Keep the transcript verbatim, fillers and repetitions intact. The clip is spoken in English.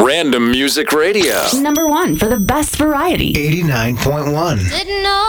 Random Music Radio. Number one for the best variety. eighty-nine point one. Didn't know